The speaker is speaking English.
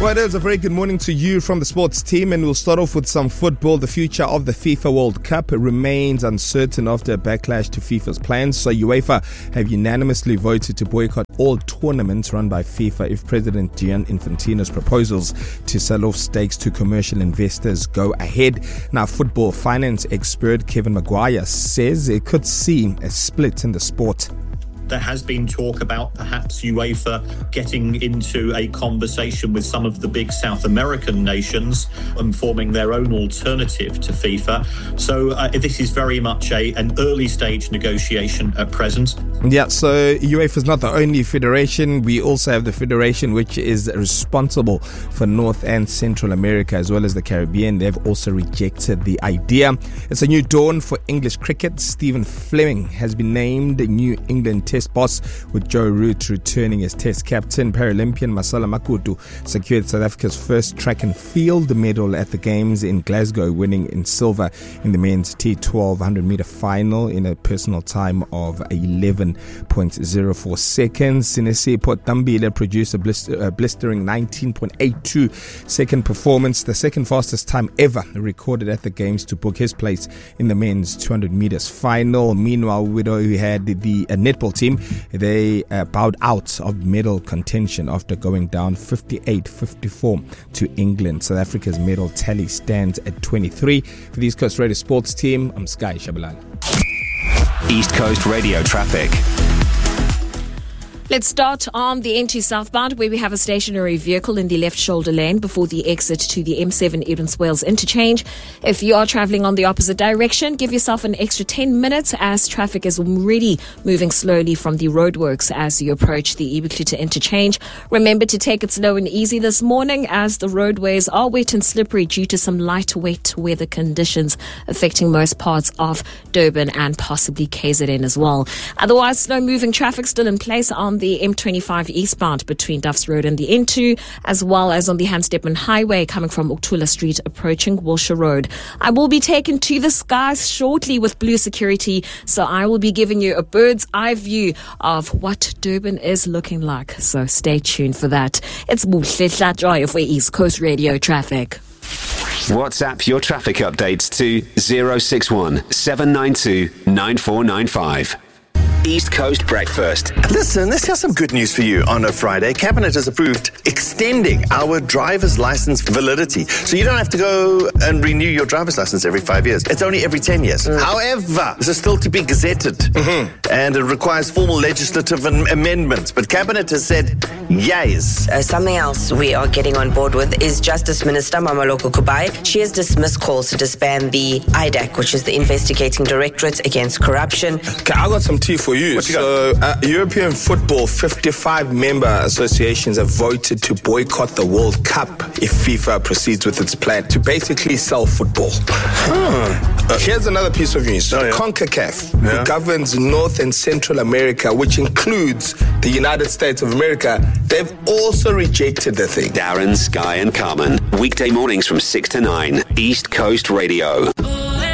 Well, it's a very good morning to you from the sports team, and we'll start off with some football. The future of the FIFA World Cup remains uncertain after a backlash to FIFA's plans. So UEFA have unanimously voted to boycott all tournaments run by FIFA if President Gianni Infantino's proposals to sell off stakes to commercial investors go ahead. Now, football finance expert Kevin Maguire says it could see a split in the sport. There has been talk about perhaps UEFA getting into a conversation with some of the big South American nations and forming their own alternative to FIFA. So this is very much an early stage negotiation at present. Yeah, so UEFA is not the only federation. We also have the federation which is responsible for North and Central America as well as the Caribbean. They've also rejected the idea. It's a new dawn for English cricket. Stephen Fleming has been named New England Test boss, with Joe Root returning as Test captain. Paralympian Masala Makutu secured South Africa's first track and field medal at the Games in Glasgow, winning in silver in the men's T12 100-meter final in a personal time of 11.04 seconds. Sinesi Potambile produced a blistering 19.82 second performance, the second fastest time ever recorded at the Games, to book his place in the men's 200 meters final. Meanwhile, we had the netball team. They bowed out of medal contention after going down 58-54 to England. South Africa's medal tally stands at 23. For the East Coast Radio Sports Team, I'm Sky Shabalala. East Coast Radio traffic. Let's start on the N2 southbound, where we have a stationary vehicle in the left shoulder lane before the exit to the M7 Edens-Wales interchange. If you are travelling on the opposite direction, give yourself an extra 10 minutes as traffic is already moving slowly from the roadworks as you approach the Ubiquity interchange. Remember to take it slow and easy this morning as the roadways are wet and slippery due to some lightweight weather conditions affecting most parts of Durban and possibly KZN as well. Otherwise, slow-moving traffic still in place on the M25 eastbound between Duffs Road and the N2, as well as on the Hans Depman Highway coming from Uktula Street approaching Wilshire Road. I will be taken to the skies shortly with Blue Security, so I will be giving you a bird's eye view of what Durban is looking like. So stay tuned for that. It's Buhle Joy for East Coast Radio Traffic. WhatsApp your traffic updates to 061 792 9495. East Coast Breakfast. Listen, let's have some good news for you on a Friday. Cabinet has approved extending our driver's license validity. So you don't have to go and renew your driver's license every 5 years. It's only every 10 years. However, this is still to be gazetted. And it requires formal legislative amendments. But Cabinet has said yes. Something else we are getting on board with is Justice Minister Mamaloko Kubai. She has dismissed calls to disband the IDAC, which is the Investigating Directorate Against Corruption. Okay, I got some tea for you. So, European football 55 member associations have voted to boycott the World Cup if FIFA proceeds with its plan to basically sell football. Here's another piece of news. CONCACAF, who governs North and Central America, which includes the United States of America, they've also rejected the thing. Darren, Sky and Carmen, weekday mornings from 6 to 9, East Coast Radio.